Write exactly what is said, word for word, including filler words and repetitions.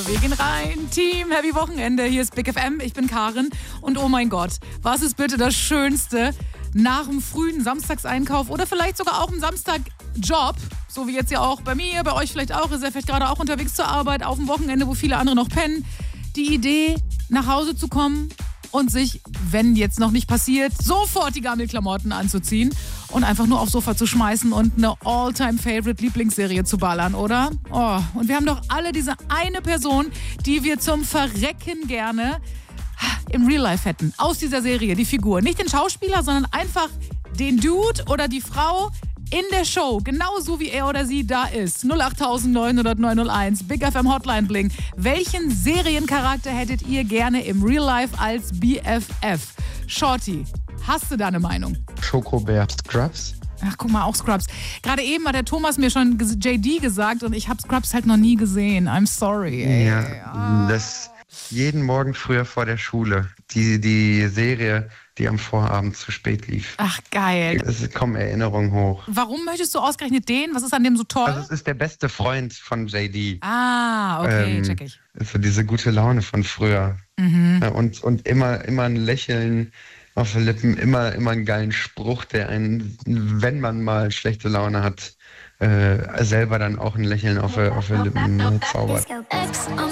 Wir gehen rein. Team Happy Wochenende. Hier ist Big F M. Ich bin Karin. Und oh mein Gott, was ist bitte das Schönste nach dem frühen Samstagseinkauf oder vielleicht sogar auch im Samstagjob, so wie jetzt ja auch bei mir, bei euch vielleicht auch, ist er vielleicht gerade auch unterwegs zur Arbeit, auf dem Wochenende, wo viele andere noch pennen, die Idee, nach Hause zu kommen und sich, wenn jetzt noch nicht passiert, sofort die Gammelklamotten anzuziehen und einfach nur aufs Sofa zu schmeißen und eine All-Time-Favorite-Lieblingsserie zu ballern, oder? Oh, und wir haben doch alle diese eine Person, die wir zum Verrecken gerne im Real Life hätten. Aus dieser Serie, die Figur. Nicht den Schauspieler, sondern einfach den Dude oder die Frau in der Show. Genauso wie er oder sie da ist. null acht neun null null neun null eins. Big F M Hotline Bling. Welchen Seriencharakter hättet ihr gerne im Real Life als B F F? Shorty, hast du da eine Meinung? Schokobär Scrubs. Ach, guck mal, auch Scrubs. Gerade eben hat der Thomas mir schon J D gesagt und ich habe Scrubs halt noch nie gesehen. I'm sorry. Ey. Ja, Ah. das jeden Morgen früher vor der Schule. Die, die Serie, die am Vorabend zu spät lief. Ach, geil. Es kommen Erinnerungen hoch. Warum möchtest du ausgerechnet den? Was ist an dem so toll? Also es ist der beste Freund von J D. Ah, okay, Ähm, check ich. So diese gute Laune von früher. Mhm. Ja, und, und immer, immer ein Lächeln auf den Lippen, immer, immer einen geilen Spruch, der einen, wenn man mal schlechte Laune hat, äh, selber dann auch ein Lächeln auf, auf den Lippen äh, zaubert. X on